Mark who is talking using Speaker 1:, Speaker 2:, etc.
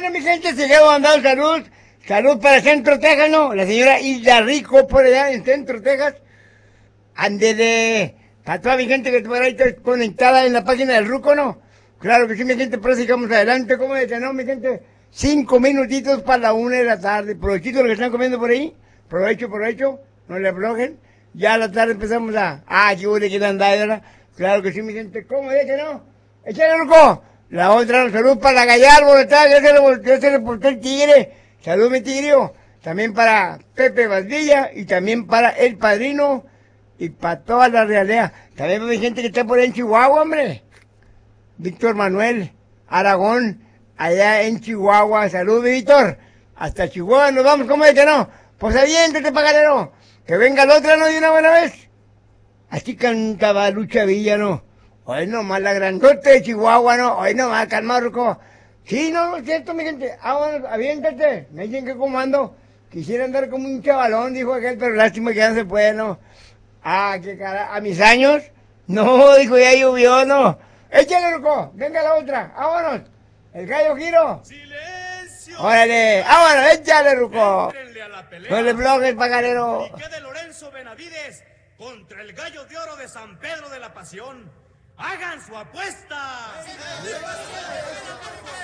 Speaker 1: Bueno, mi gente, se quedó mandando salud. Salud para Centro Texas, ¿no? La señora Hilda Rico, por allá en Centro Texas. Ándele. Para toda mi gente que por ahí está conectada en la página del Ruco, ¿no? Claro que sí, mi gente, por eso sigamos adelante. ¿Cómo de que no, mi gente? 5 minutitos para la 1 de la tarde. Provechito lo que están comiendo por ahí. Provecho. No le aflojen. Ya a la tarde empezamos a... qué bueno que anda ahora. Claro que sí, mi gente. ¿Cómo de que no? Échale, Ruco. La otra, salud para la Gallardo, ¿está? Ya se le portó el tigre. Salud, mi tigrio. También para Pepe Valdilla y también para el padrino y para toda la realidad. También para mi gente que está por ahí en Chihuahua, hombre. Víctor Manuel Aragón, allá en Chihuahua. Salud, Víctor. Hasta Chihuahua nos vamos, ¿cómo es que no? Pues aviéntate, pagadero. Que venga la otra, ¿no? De una buena vez. Así cantaba Lucha Villa, ¿no? Hoy nomás la grandote de Chihuahua, ¿no? Hoy nomás, calmarco. Sí, no, es cierto, mi gente. Bueno, aviéntate. Me dicen que como ando. Quisiera andar como un chavalón, dijo aquel, pero lástima que ya no se puede, ¿no? Qué cara. ¿A mis años? No, dijo, ya llovió, ¿no? Échale, loco. Venga la otra. Vámonos. El gallo giro.
Speaker 2: ¡Silencio!
Speaker 1: Órale. Vámonos, échale, Ruco.
Speaker 2: Éntrenle a la pelea.
Speaker 1: No le bloques, pagarero.
Speaker 2: Piqué de Lorenzo Benavides contra el gallo de oro de San Pedro de la Pasión. ¡Hagan su apuesta!